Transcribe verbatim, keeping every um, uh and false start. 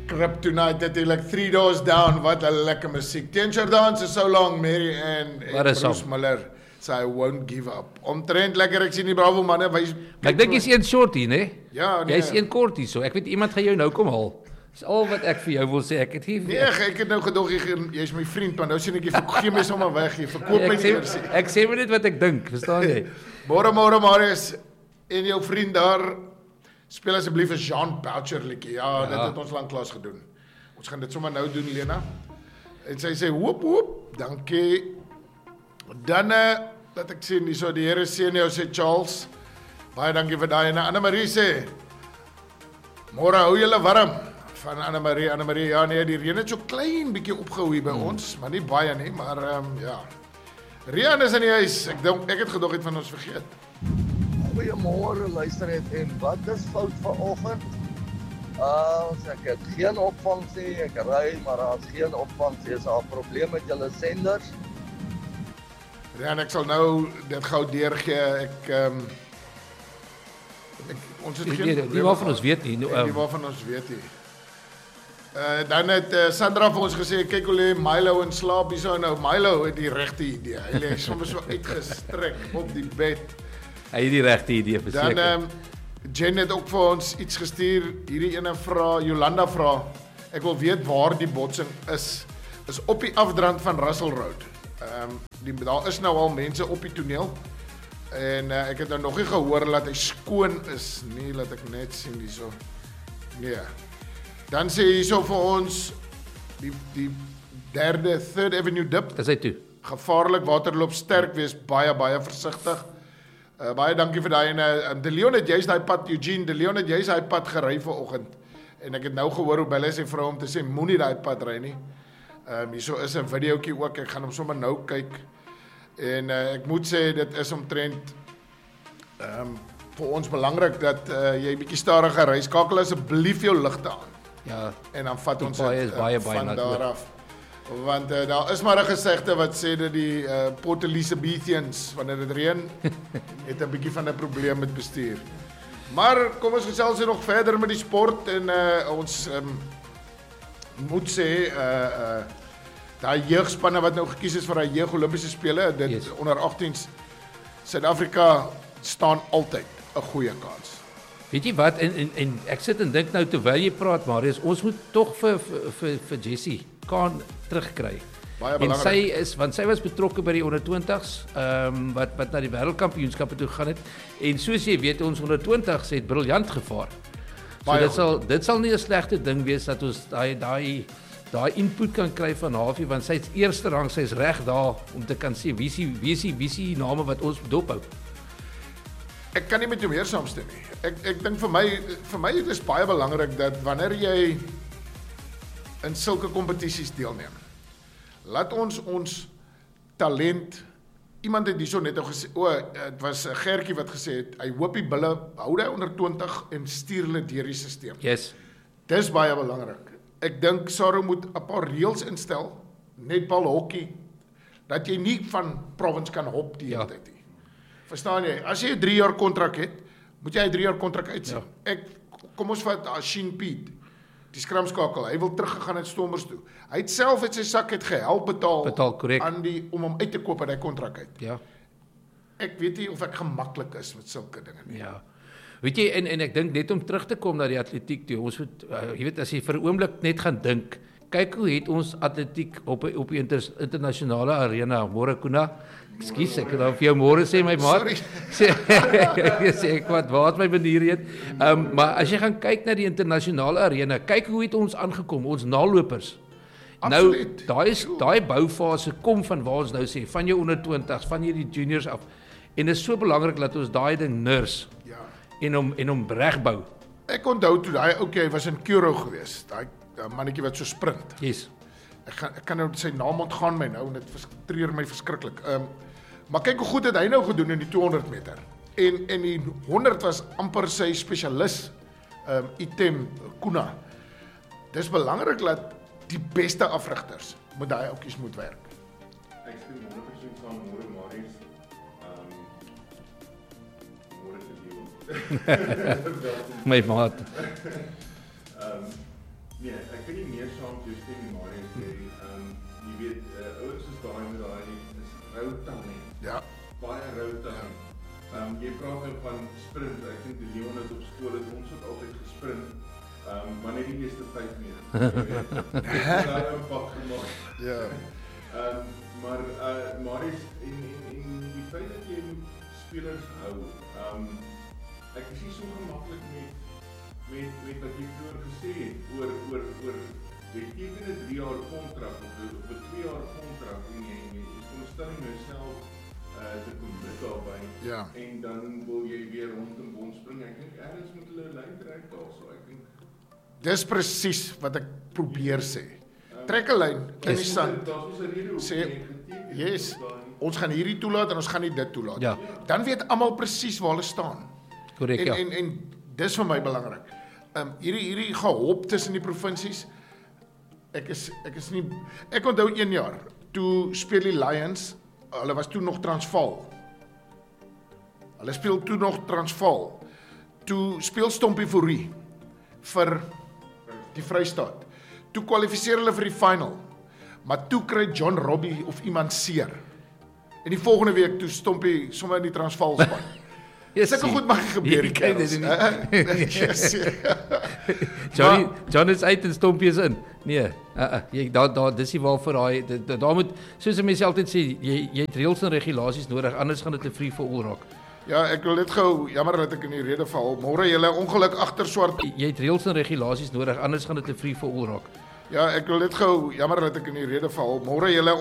Kryptonite natuurlijk, Three Doors Down, wat een lekker muziek. Teen Jordaan se So Long, Mary en, en Bruce Miller, so I Won't Give Up. Omtrent lekker, ek sien die Bravo manne, wys... Ek dink jy's een shortie, né? Ja, nee. Jy's een kortie so, ek weet iemand gaan jou nou kom haal. Dis al wat ek vir jou wil sê, ek het hier... Nee, ek het nou gedog, jy is my vriend, maar nou sien ek, jy gee my sommer weg, jy verkoop my nie eers. Ek sê maar net wat ek dink, verstaan jy? Môre, môre, Marius, en jou vriend daar, speel asseblief 'n Jean Boucher liedjie. Ja, ja, dit het ons lanklaas gedoen. Ons gaan dit sommer nou doen, Lena. En sy sê, hoop, hoop, dankie. Dan, uh, dat ek sien, die so, die Here seën jou, sê Charles. Baie dankie vir daai. En Anne-Marie sê, môre hou julle warm. Van Anne-Marie, Anne-Marie, ja nee, die reën het so klein bietjie opgehou hier by hmm. ons, maar nie baie nie, maar um, ja. Rian is in die huis, ek, denk, ek het gedog het van ons vergeet. Goeiemôre, luister net, en wat is fout vanoggend? Uh, ek het geen opvangs nie, ek ry, maar as geen opvangs is daar 'n probleem met julle senders. Rian, ek sal nou dit gou deurgee, ek... Um, ek ons het die, geen die, probleem. Die waarvan ons weet nie. Nou, um, die waarvan ons weet nie. Uh, dan het uh, Sandra vir ons gesê, kyk hoe lê Milo in slaap hier so nou. Milo het die regte idee. Hy lê soms so uitgestrek op die bed. Hy het die regte idee verseker. Dan um, Jen het ook vir ons iets gestuur. Hierdie ene vra, Jolanda vra, ek wil weet waar die botsing is. Is op die afdrand van Russell Road. Um, die, daar is nou al mense op die toneel. En uh, ek het nou nog nie gehoor dat hy skoon is. Nee, laat ek net sien hierso. Nee. Dan sê hy so vir ons, die, die derde, Third Avenue dip. Dis hy toe. Gevaarlik, waterloop, sterk wees, baie, baie versigtig. Uh, baie dankie vir daai. En uh, De Leon het juist daai pad, Eugene, De Leon het juist daai pad gery vanoggend. En ek het nou gehoor hoe bel hy sy vrou om te sê, moenie daai pad ry nie. Um, hierso is 'n videoetjie ook, ek gaan hom sommer nou kyk. En uh, ek moet sê, dit is omtrent um, vir ons belangrik dat uh, jy bietjie stadiger ry. Skakel asseblief jou ligte aan. Ja, en dan vat ons het, uh, baie, baie van daar af. Want uh, daar is maar 'n gesegde wat sê dat die uh, Port Elizabethians, wanneer dit reën, het 'n bietjie van 'n probleem met bestuur. Maar kom ons gesels nog verder met die sport en uh, ons um, moet sê, uh, uh, daai jeugspanne wat nou gekies is vir daai jeug Olimpiese spele, dit yes. onder agteens, Suid-Afrika staan altyd 'n goeie kans. Weet jy wat, en, en, en ek sit en dink nou, terwyl jy praat, Marius, ons moet tog vir, vir, vir Jessie Kaan terugkry. Baie belangrik. En sy is, want sy was betrokke by die onder twintigs, um, wat, wat na die wêreldkampioenskappe toe gaan het, en soos jy weet, ons onder twintigs het briljant gevaar. So dit sal, dit sal nie 'n slegte ding wees, dat ons daai, daai, daai input kan kry van Havie, want sy is eerste rang, sy is reg daar, om te kan sê, wie is die, wie is die, wie is die name wat ons dophou. Ek kan nie met jou meer saamstem nie. Ek ek dink vir my vir my is baie belangrik dat wanneer jy in sulke kompetisies deelneem, laat ons ons talent, iemand het hierso net nou gesê, o, dit was 'n Gertjie wat gesê het, hy hoop die bulle hou hy onder twintig en stuur hulle deur die stelsel. Yes. Dis baie belangrik. Ek dink Saro moet 'n paar reëls instel, netbal, hokkie, dat jy nie van province kan hop die hele tyd nie. Verstaan jy? As jy 'n drie jaar kontrak het, moet jy 'n drie jaar kontrak uitsien. Ja. Ek kom ons vat Sheen Piet, die skramskakel. Hy wil teruggegaan het Stormers toe. Hy het self uit sy sak het gehelp betaal, betaal aan die om hom uit te koop uit hy kontrak uit. Ja. Ek weet nie of ek gemaklik is met sulke dinge nie. Ja. Weet jy, en en ek dink net om terug te kom na die atletiek toe. Ons moet uh, jy weet as jy vir 'n oomblik net gaan dink, kyk hoe het ons atletiek op op die inter, internasionale arena, môre Kuna. Ekskuus, ek wil vir jou môre sê my maat. Sorry. Sê sê ek wat wat my manier het. Ehm um, maar as jy gaan kyk na die internasionale arena, kyk hoe het ons aangekom, ons nalopers. Absoluut. Nou daai is daai boufase kom van waar ons nou sê, van jou onder twintigs, van hierdie juniors af. En dit is so belangrik dat ons daai ding nurse. Ja. En hom en hom regbou. Ek onthou toe daai ouetjie hy was in Kuro gewees. Daai mannetjie wat so sprint. Yes. Ek gaan ek kan nou sy naam ontgaan my nou en dit frustreer my verskriklik. Ehm um, maar kyk hoe goed het hy nou gedoen in die tweehonderd meter. En en die honderd was amper sy spesialis ehm um, item Kuna. Dis belangrik dat die beste afrigters met daai ouetjies moet werk. Ek stem honderd persent saam môre Marius. Ehm môre te doen. My maat. Ehm Nee, ek kan nie meer saam met jou stem nie, Marius sê. Ehm jy weet, uh, ouens is daai met daai is rou talent. Ja. Baie rou talent. Ehm um, jy praat nou van sprint. Ek dink die Leon het op skool het ons het altyd gesprint. Ehm um, maar net die eerste vyf meter. Jy weet. Dit het 'n impak gemaak. Ja. Ehm um, maar uh Marius en, en en die feit dat jy moet spelers hou. Ehm um, ek is nie so gemaklik met met met wat jy vroeër gesê het oor oor oor jy teken 'n drie jaar kontrak of 'n twee jaar kontrak en jy jy stel jouself uh te commit daarbey. Ja. En dan wil jy weer rond en bond spring. Ek dink ergens moet hulle 'n lyn trek daarso. Ek dink Dis presies wat ek probeer sê. Trek 'n lyn in die sand. Daar's 'n rede Sê, hoekom jy geteken het. yes, ons gaan hierdie toelaat en ons gaan nie dit toelaat. Ja. Dan weet almal presies waar hulle staan. Korrek, En ja. en en dis vir my belangrik. Um hierdie hierdie gehop tussen die provinsies. Ek is ek is nie ek onthou een jaar toe speel die Lions, hulle was toe nog Transvaal. Hulle speel toe nog Transvaal. Toe speel Stompie Fourie vir die Vrystaat. Toe kwalifiseer hulle vir die final. Maar toe kry John Robbie of iemand seer. En die volgende week toe Stompie sommer in die Transvaal span. Yes, Sulke goed mag nie gebeur nie. Jy kyk dit nie. Yes. Johnny, John is uit en Stompie is in. Nee, uh, uh, jy daar daar dis nie waarvoor daai da, daar moet soos mense altyd sê, jy jy het reëls en regulasies nodig, anders gaan dit 'n free for all raak. Ja, ek wil net gou, jammer dat ek in die rede val. Môre julle ongeluk agter swart. Jy het reëls en regulasies nodig, anders gaan dit 'n free for all raak. Ja, ek wil net gou, jammer dat ek in die rede val. Môre julle